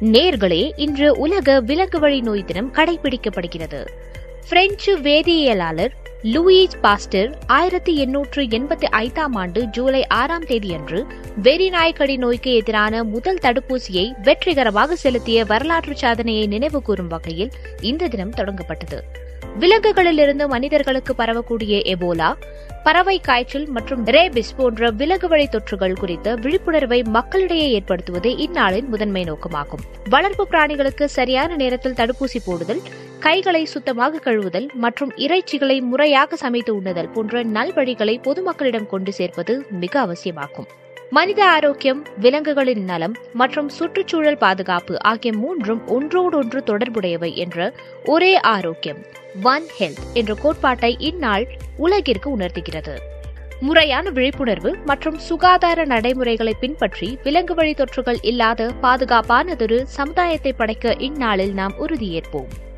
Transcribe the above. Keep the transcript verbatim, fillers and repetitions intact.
நேர்களே, இன்று உலக விலங்கு வழி நோய் தினம் கடைபிடிக்கப்படுகிறது. பிரெஞ்சு வேதியியலாளர் லூயிஸ் பாஸ்டர் ஆயிரத்தி எண்ணூற்று எண்பத்தி ஐந்தாம் ஆண்டு ஜூலை ஆறாம் தேதியன்று வெறிநாய்க்கடி நோய்க்கு எதிரான முதல் தடுப்பூசியை வெற்றிகரமாக செலுத்திய வரலாற்று சாதனையை நினைவு கூறும் வகையில் இந்த தினம் தொடங்கப்பட்டது. விலங்குகளிலிருந்து மனிதர்களுக்கு பரவக்கூடிய எபோலா, பறவை காய்ச்சல் மற்றும் ரேபிஸ் போன்ற விலங்கு வழி தொற்றுகள் குறித்த விழிப்புணர்வை மக்களிடையே ஏற்படுத்துவதே இந்நாளின் முதன்மை நோக்கமாகும். வளர்ப்பு பிராணிகளுக்கு சரியான நேரத்தில் தடுப்பூசி போடுதல், கைகளை சுத்தமாக கழுவுதல் மற்றும் இறைச்சிகளை முறையாக சமைத்து உண்ணுதல் போன்ற நல்வழிகளை பொதுமக்களிடம் கொண்டு சேர்ப்பது மிக அவசியமாகும். மனித ஆரோக்கியம், விலங்குகளின் நலம் மற்றும் சுற்றுச்சூழல் பாதுகாப்பு ஆகிய மூன்றும் ஒன்றோடொன்று தொடர்புடையவை என்ற ஒரே ஆரோக்கியம், ஒன் ஹெல்த் என்ற கோட்பாட்டை இந்நாள் உலகிற்கு உணர்த்துகிறது. முறையான விழிப்புணர்வு மற்றும் சுகாதார நடைமுறைகளை பின்பற்றி விலங்கு வழி தொற்றுகள் இல்லாத பாதுகாப்பானதொரு சமுதாயத்தை படைக்க இந்நாளில் நாம் உறுதியேற்போம்.